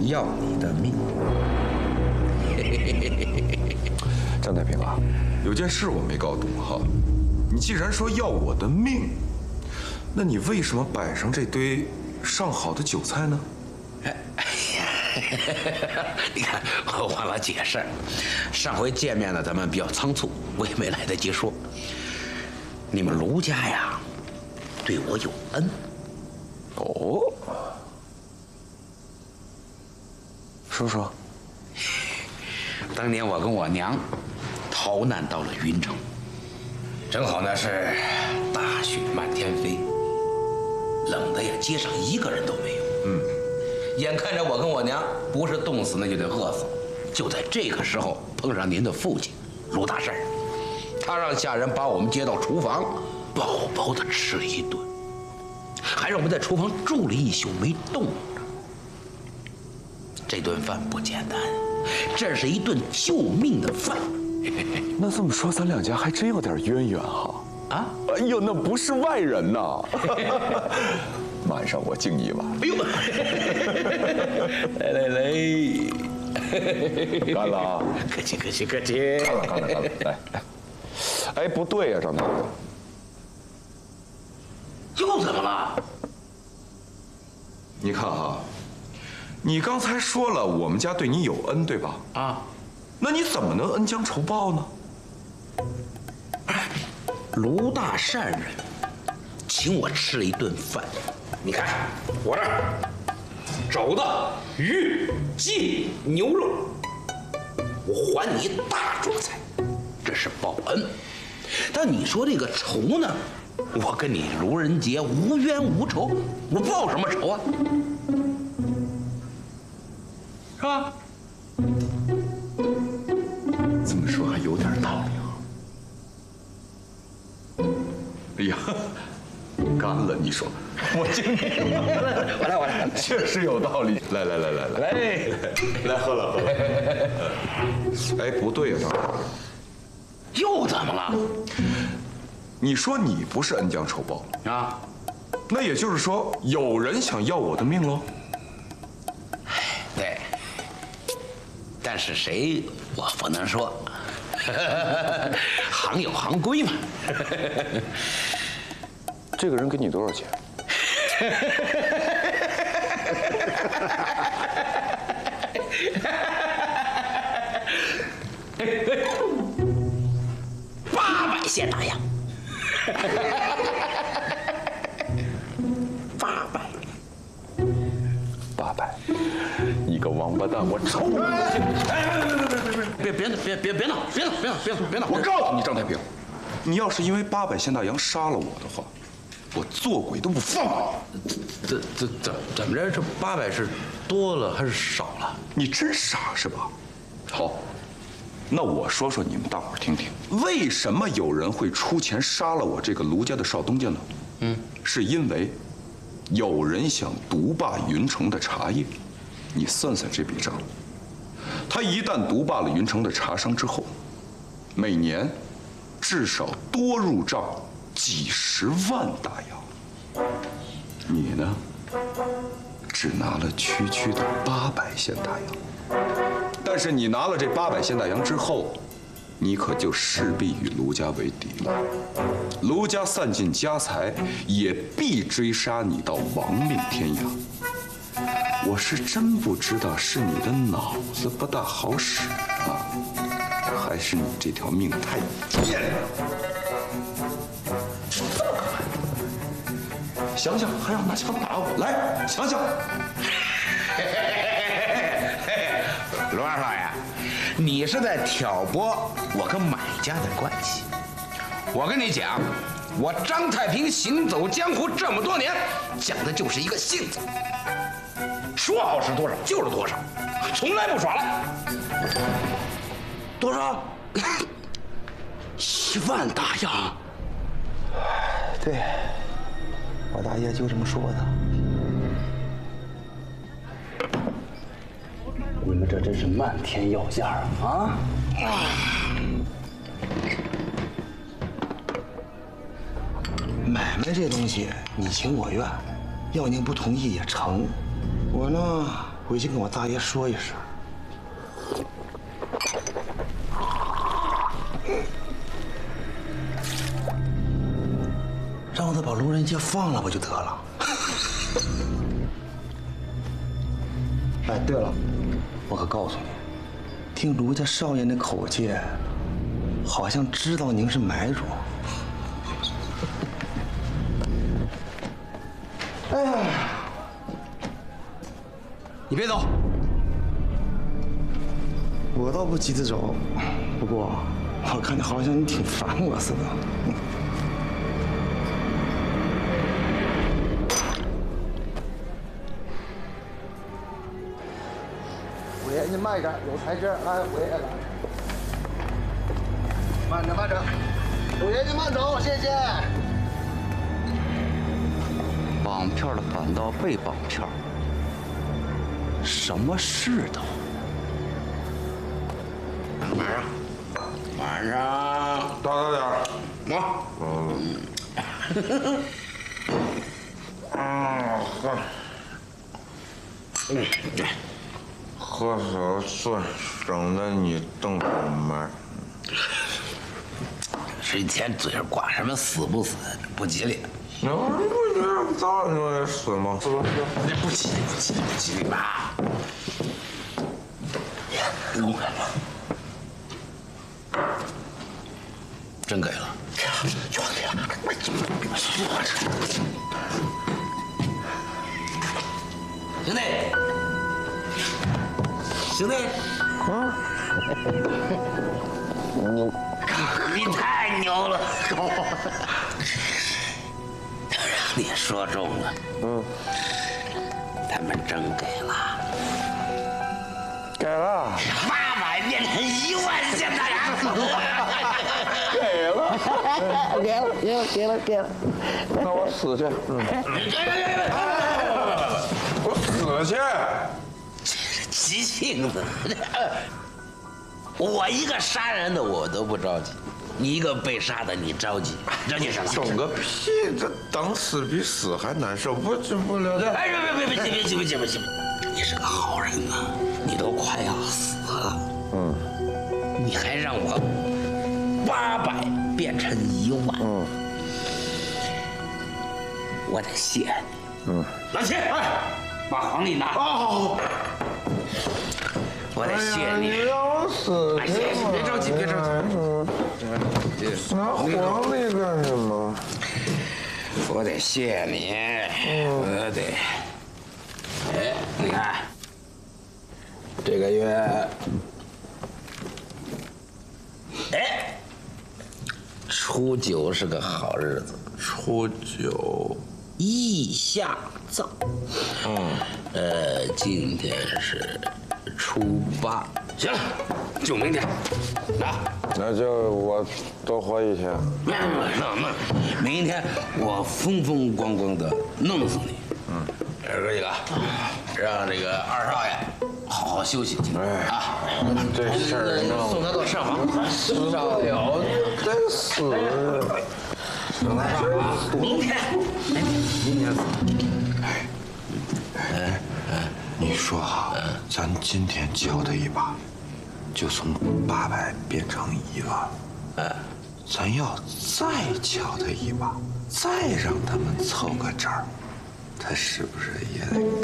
要你的命。 张太平啊， 有件事我没搞懂哈，你既然说要我的命，那你为什么摆上这堆上好的酒菜呢？ 你看，我忘了解释，上回见面呢，咱们比较仓促，我也没来得及说。你们卢家呀，对我有恩。 哦，说说。 当年我跟我娘逃难到了云城，正好呢是大雪漫天飞，冷的呀，街上一个人都没有。眼看着我跟我娘不是冻死那就得饿死，就在这个时候碰上您的父亲卢大善，他让下人把我们接到厨房，饱饱的吃了一顿，还让我们在厨房住了一宿没动着。这顿饭不简单，这是一顿救命的饭。 那这么说，咱两家还真有点渊源哈。啊？哎呦，那不是外人呐。晚上我敬你吧。 哎呦，来， 干了啊！ 客气客气客气。 干了，来。哎，不对呀，张大哥。 又怎么了？ 你看哈，你刚才说了我们家对你有恩，对吧？ 啊， 那你怎么能恩将仇报呢？ 卢大善人请我吃了一顿饭，你看我这儿肘子、鱼、鸡、牛肉，我还你一大桌菜，这是报恩。但你说这个仇呢？我跟你卢仁杰无冤无仇，我报什么仇啊？是吧？ 这么说还有点道理啊。哎呀，干了！你说，我敬你。 我来， 确实有道理。来，喝了。哎，不对呀，张大哥， 又怎么了？ 你说你不是恩将仇报啊？ 那也就是说，有人想要我的命喽？ 对，但是谁我不能说，行有行规嘛。 这个人给你多少钱？ 800现大洋。 800，你个王八蛋，我抽你！ 别闹！ 我告诉你，张太平，你要是因为800现大洋杀了我的话，我做鬼都不放你。 怎么着？这800是多了还是少了？ 你真傻是吧？好，那我说说你们大伙儿听听，为什么有人会出钱杀了我这个卢家的少东家呢？是因为有人想独霸云城的茶叶。你算算这笔账，他一旦独霸了云城的茶商之后，每年至少多入账几十万大洋。你呢，只拿了区区的800现大洋。但是你拿了这800现大洋之后，你可就势必与卢家为敌了。卢家散尽家财，也必追杀你到亡命天涯。我是真不知道是你的脑子不大好使啊，还是你这条命太贱了。想想还要拿枪打我，来想想。 卢二少爷，你是在挑拨我跟买家的关系。我跟你讲，我张太平行走江湖这么多年，讲的就是一个信字，说好是多少就是多少，从来不耍赖。多少？1万大洋。 对，我大爷就这么说的。 你们这真是漫天要价啊！ 买卖这东西你情我愿，要您不同意也成。我呢回去跟我大爷说一声，让他把卢仁杰放了不就得了？哎，对了，我可告诉你，听卢家少爷那口气，好像知道您是买主。哎呀， 你别走， 我倒不急着走，不过我看着好像你挺烦我似的。五爷，您慢点，有台阶，俺回来了。慢着，慢着，五爷您慢走，谢谢。 绑票的反倒被绑票，什么世道？ 晚上大点儿。 喝少醉，省得你瞪着门。 这一天嘴上挂什么死不死，不吉利。 那不觉得早上就得死吗？是不是？ 不吉利，不吉利，不吉利吧？真给了，全给了。兄弟，兄弟，牛，你太牛了，都让你说中了。他们真给了。 给了。 800变成1万，现在呀！给了。 那我死去。我死去。 急性子，我一个杀人的我都不着急，你一个被杀的你着急，着急什么？ 懂个屁！这等死比死还难受，不了解。 哎，别，你是个好人呐，你都快要死了，你还让我800变成1万，我得谢你，拿去，把黄历拿。哦，我得谢你。 你让我死去嘛！ 别着急。 拿黄历干什么？ 我得谢你，我得。哎，你看，这个月，哎，初9是个好日子。 初9， 意下葬。今天是初8，行了，就明天，啊。 那就我多活1天。 明天我风风光光的弄死你。哥几个，让这个2少爷好好休息去啊！ 这事儿送他到上房， 死不了，得死。 明天你说哈，咱今天敲他一把，就从800变成1万。咱要再敲他一把，再让他们凑个整儿，他是不是也得？